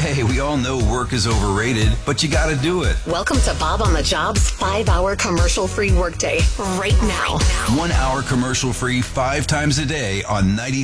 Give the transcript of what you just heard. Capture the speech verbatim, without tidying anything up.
Hey, we all know work is overrated, but you gotta do it. Welcome to Bob on the Job's five-hour commercial-free workday right now. One hour commercial-free five times a day on ninety.